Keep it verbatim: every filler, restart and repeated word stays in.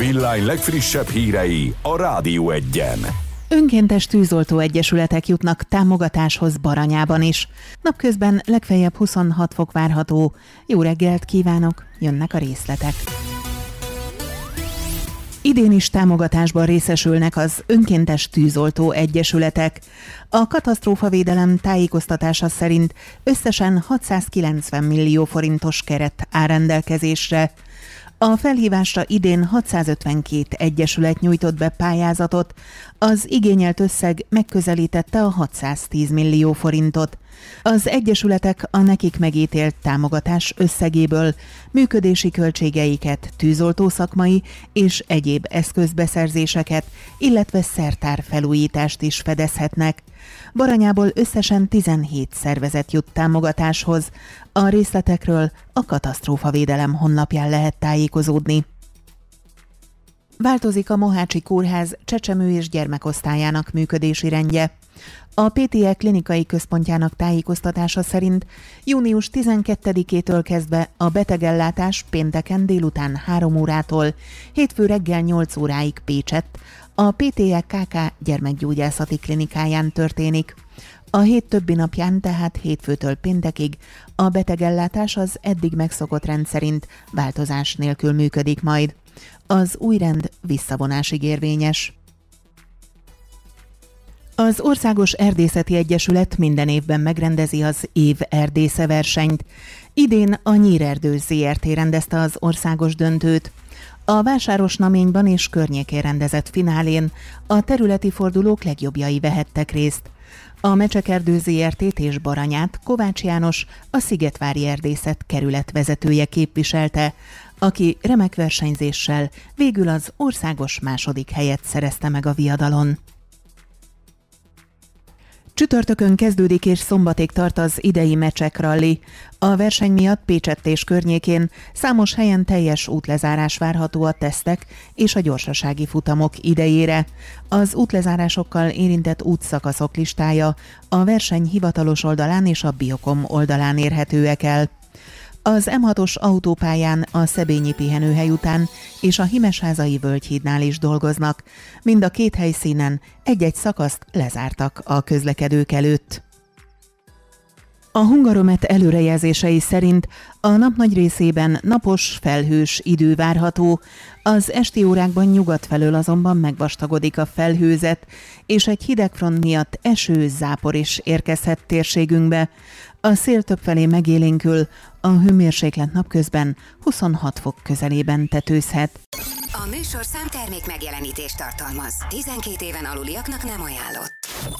Villány legfrissebb hírei a Rádió Egyen. Önkéntes tűzoltó egyesületek jutnak támogatáshoz Baranyában is. Napközben legfeljebb huszonhat fok várható. Jó reggelt kívánok, jönnek a részletek. Idén is támogatásban részesülnek az önkéntes tűzoltó egyesületek. A katasztrófavédelem tájékoztatása szerint összesen hatszázkilencven millió forintos keret áll rendelkezésre. A felhívásra idén hatszázötvenkét egyesület nyújtott be pályázatot, az igényelt összeg megközelítette a hatszáztíz millió forintot. Az egyesületek a nekik megítélt támogatás összegéből működési költségeiket, tűzoltószakmai és egyéb eszközbeszerzéseket, illetve szertárfelújítást is fedezhetnek. Baranyából összesen tizenhét szervezet jut támogatáshoz. A részletekről a katasztrófavédelem honlapján lehet tájékozódni. Változik a Mohácsi Kórház csecsemő és gyermekosztályának működési rendje. A pé té é klinikai központjának tájékoztatása szerint június tizenkettedikétől kezdve a betegellátás pénteken délután három órától, hétfő reggel nyolc óráig Pécsett, a pé té é ká ká gyermekgyógyászati klinikáján történik. A hét többi napján, tehát hétfőtől péntekig a betegellátás az eddig megszokott rend szerint változás nélkül működik majd. Az új rend visszavonásig érvényes. Az Országos Erdészeti Egyesület minden évben megrendezi az év erdésze versenyt. Idén a Nyírerdő zé er té rendezte az országos döntőt. A Vásárosnaményban és környékén rendezett finálén a területi fordulók legjobbjai vehettek részt. A Mecsekerdő zé er té-t és Baranyát Kovács János, a Szigetvári Erdészet kerületvezetője képviselte, aki remek versenyzéssel végül az országos második helyet szerezte meg a viadalon. Csütörtökön kezdődik és szombatig tart az idei Mecsek ralli. A verseny miatt Pécsett és környékén számos helyen teljes útlezárás várható a tesztek és a gyorsasági futamok idejére. Az útlezárásokkal érintett útszakaszok listája a verseny hivatalos oldalán és a Biokom oldalán érhetőek el. Az em hatos autópályán a Szebényi pihenőhely után és a Himesházai Völgyhídnál is dolgoznak. Mind a két helyszínen egy-egy szakaszt lezártak a közlekedők előtt. A Hungaromet előrejelzései szerint a nap nagy részében napos, felhős idő várható, az esti órákban nyugat felől azonban megvastagodik a felhőzet, és egy hidegfront miatt eső, zápor is érkezhet térségünkbe. A szél többfelé megélénkül, a hőmérséklet napközben huszonhat fok közelében tetőzhet. A műsorszám termék megjelenítést tartalmaz. tizenkét éven aluliaknak nem ajánlott.